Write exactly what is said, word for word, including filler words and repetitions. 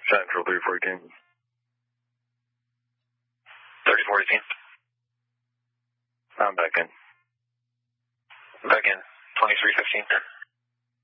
Central thirty-four eighteen. thirty-four eighteen. I'm back in. Back in. twenty-three fifteen.